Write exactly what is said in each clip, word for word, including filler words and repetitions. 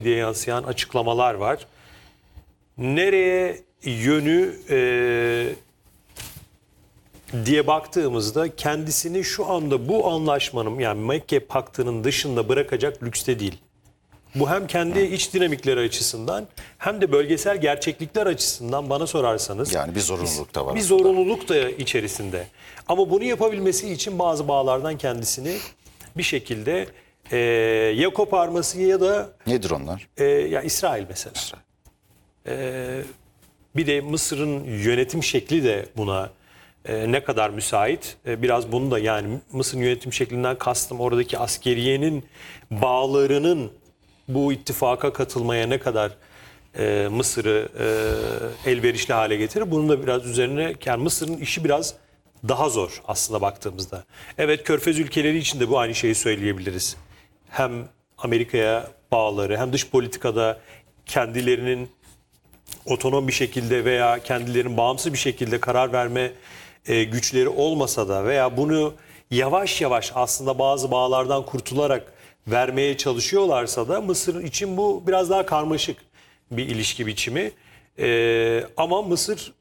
diye yansıyan açıklamalar var. Nereye yönü e, diye baktığımızda kendisini şu anda bu anlaşmanın, yani Mekke Paktı'nın dışında bırakacak lükste değil. Bu hem kendi iç dinamikleri açısından hem de bölgesel gerçeklikler açısından bana sorarsanız. Yani bir zorunluluk da var. Bir zorunluluk da içerisinde. Ama bunu yapabilmesi için bazı bağlardan kendisini bir şekilde e, ya koparması ya da... Nedir onlar? E, ya İsrail mesela. İsrail. E, bir de Mısır'ın yönetim şekli de buna e, ne kadar müsait. E, biraz bunu da, yani Mısır'ın yönetim şeklinden kastım oradaki askeriyenin bağlarının bu ittifaka katılmaya ne kadar e, Mısır'ı e, elverişli hale getirir. Bunun da biraz üzerine, yani Mısır'ın işi biraz daha zor aslında baktığımızda. Evet, Körfez ülkeleri için de bu aynı şeyi söyleyebiliriz. Hem Amerika'ya bağları hem dış politikada kendilerinin otonom bir şekilde veya kendilerinin bağımsız bir şekilde karar verme e, güçleri olmasa da veya bunu yavaş yavaş aslında bazı bağlardan kurtularak vermeye çalışıyorlarsa da Mısır için bu biraz daha karmaşık bir ilişki biçimi. Ee, ama Mısır,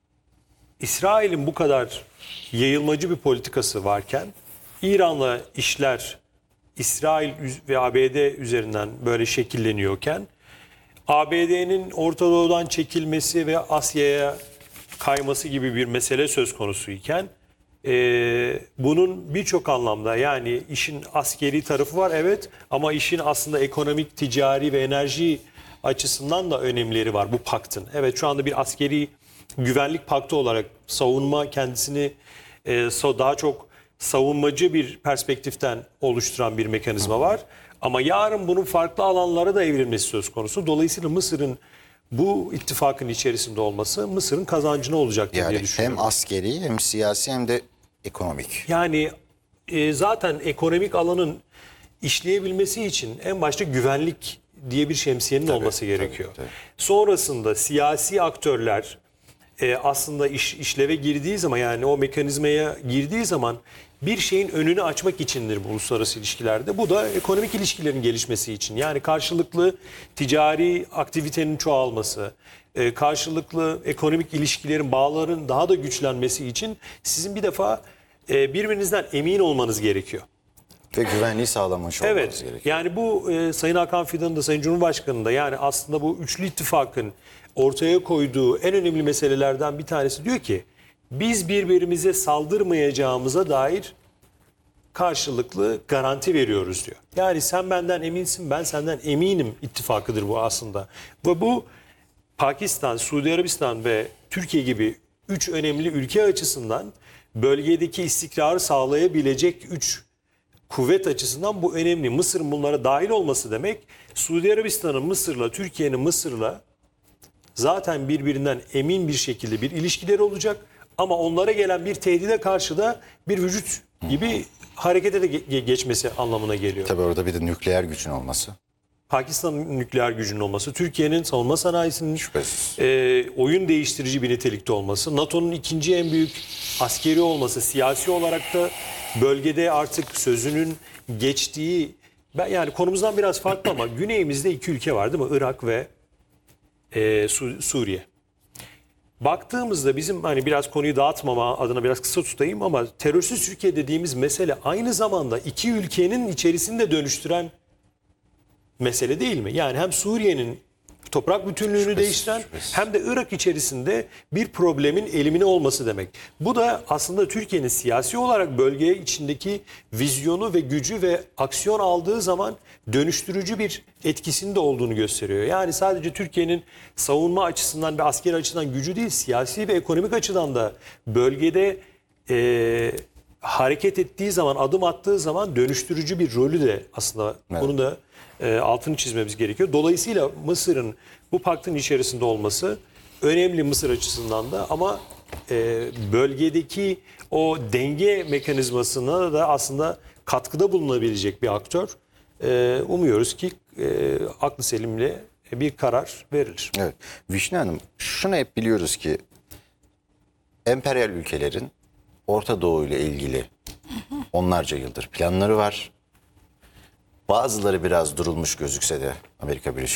İsrail'in bu kadar yayılmacı bir politikası varken, İran'la işler İsrail ve A B D üzerinden böyle şekilleniyorken, A B D'nin Orta Doğu'dan çekilmesi ve Asya'ya kayması gibi bir mesele söz konusuyken, Ee, bunun birçok anlamda, yani işin askeri tarafı var evet, ama işin aslında ekonomik, ticari ve enerji açısından da önemleri var bu paktın. Evet, şu anda bir askeri güvenlik paktı olarak savunma kendisini e, daha çok savunmacı bir perspektiften oluşturan bir mekanizma var. Ama yarın bunun farklı alanlara da evrilmesi söz konusu. Dolayısıyla Mısır'ın bu ittifakın içerisinde olması Mısır'ın kazancına olacaktır Yani diye düşünüyorum. hem askeri hem siyasi hem de ekonomik. Yani e, zaten ekonomik alanın işleyebilmesi için en başta güvenlik diye bir şemsiyenin Tabii, olması gerekiyor. tabii, tabii. Sonrasında siyasi aktörler e, aslında iş, işleve girdiği zaman, yani o mekanizmaya girdiği zaman bir şeyin önünü açmak içindir bu uluslararası ilişkilerde. Bu da ekonomik ilişkilerin gelişmesi için. Yani karşılıklı ticari aktivitenin çoğalması, e, karşılıklı ekonomik ilişkilerin, bağların daha da güçlenmesi için sizin bir defa e, birbirinizden emin olmanız gerekiyor. Ve güvenliği sağlamış olmanız Evet, gerekiyor. yani bu e, Sayın Hakan Fidan'ın da Sayın Cumhurbaşkanı'nın da, yani aslında bu üçlü ittifakın ortaya koyduğu en önemli meselelerden bir tanesi, diyor ki biz birbirimize saldırmayacağımıza dair karşılıklı garanti veriyoruz diyor. Yani sen benden eminsin, ben senden eminim ittifakıdır bu aslında. Ve bu Pakistan, Suudi Arabistan ve Türkiye gibi üç önemli ülke açısından bölgedeki istikrarı sağlayabilecek üç kuvvet açısından bu önemli. Mısır'ın bunlara dahil olması demek, Suudi Arabistan'ın Mısır'la, Türkiye'nin Mısır'la zaten birbirinden emin bir şekilde bir ilişkileri olacak. Ama onlara gelen bir tehdide karşı da bir vücut gibi harekete de ge- geçmesi anlamına geliyor. Tabii orada bir de nükleer gücün olması. Pakistan'ın nükleer gücünün olması, Türkiye'nin savunma sanayisinin Şüphesiz. e, oyun değiştirici bir nitelikte olması, NATO'nun ikinci en büyük askeri olması, siyasi olarak da bölgede artık sözünün geçtiği, ben yani konumuzdan biraz farklı ama güneyimizde iki ülke var değil mi? Irak ve e, Su- Suriye. Baktığımızda bizim, hani biraz konuyu dağıtmama adına biraz kısa tutayım ama terörsüz Türkiye dediğimiz mesele aynı zamanda iki ülkenin içerisinde dönüştüren mesele değil mi? Yani hem Suriye'nin toprak bütünlüğünü Şüphesiz, değiştiren şüphesiz. hem de Irak içerisinde bir problemin elimine olması demek. Bu da aslında Türkiye'nin siyasi olarak bölge içindeki vizyonu ve gücü ve aksiyon aldığı zaman dönüştürücü bir etkisinin de olduğunu gösteriyor. Yani sadece Türkiye'nin savunma açısından ve askeri açıdan gücü değil, siyasi ve ekonomik açıdan da bölgede e, hareket ettiği zaman, adım attığı zaman dönüştürücü bir rolü de aslında, Evet. bunu da e, altını çizmemiz gerekiyor. Dolayısıyla Mısır'ın bu paktın içerisinde olması önemli Mısır açısından da, ama e, bölgedeki o denge mekanizmasına da aslında katkıda bulunabilecek bir aktör. E, umuyoruz ki e, aklı selimle bir karar verilir. Evet. Vişne Hanım, şunu hep biliyoruz ki emperyal ülkelerin Orta Doğu ile ilgili onlarca yıldır planları var. Bazıları biraz durulmuş gözükse de Amerika Birleşik